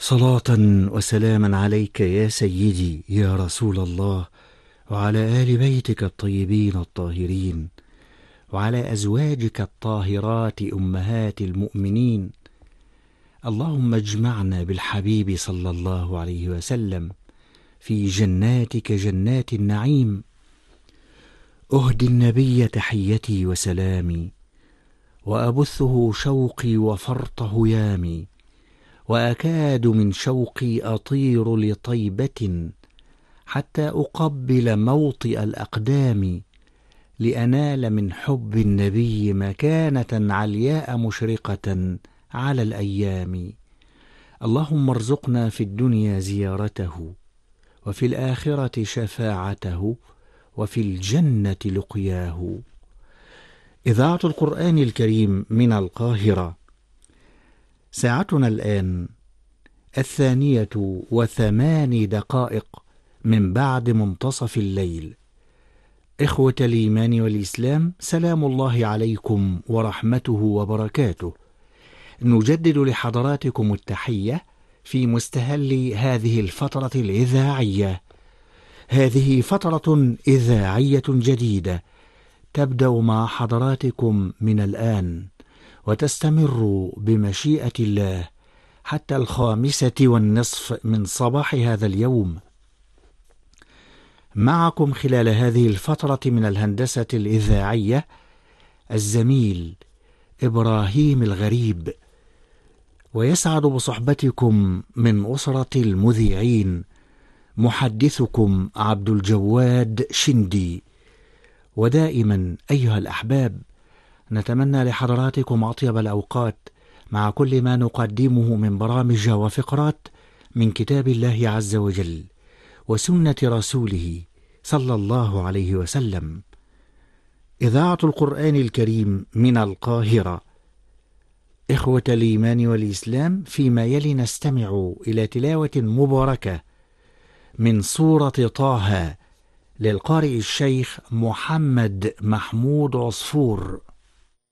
صلاة وسلاما عليك يا سيدي يا رسول الله، وعلى آل بيتك الطيبين الطاهرين، وعلى أزواجك الطاهرات أمهات المؤمنين. اللهم اجمعنا بالحبيب صلى الله عليه وسلم في جناتك جنات النعيم. أهدي النبي تحيتي وسلامي، وأبثه شوقي وفرط هيامي، وأكاد من شوقي أطير لطيبة حتى أقبل موطئ الأقدام، لأنال من حب النبي مكانة علياء مشرقة على الأيام. اللهم ارزقنا في الدنيا زيارته، وفي الآخرة شفاعته، وفي الجنة لقياه. إذاعة القرآن الكريم من القاهرة. ساعتنا الآن 2:08 من بعد منتصف الليل. إخوة الإيمان والإسلام، سلام الله عليكم ورحمته وبركاته. نجدد لحضراتكم التحية في مستهل هذه الفترة الإذاعية. هذه فترة إذاعية جديدة تبدأ مع حضراتكم من الآن، وتستمر بمشيئة الله حتى 5:30 من صباح هذا اليوم. معكم خلال هذه الفترة من الهندسة الإذاعية الزميل إبراهيم الغريب، ويسعد بصحبتكم من أسرة المذيعين محدثكم عبد الجواد شندي. ودائما أيها الأحباب، نتمنى لحضراتكم أطيب الأوقات مع كل ما نقدمه من برامج وفقرات من كتاب الله عز وجل وسنة رسوله صلى الله عليه وسلم. إذاعة القرآن الكريم من القاهرة. إخوة الإيمان والإسلام، فيما يلي نستمع إلى تلاوة مباركة من سورة طه للقارئ الشيخ محمد محمود عصفور.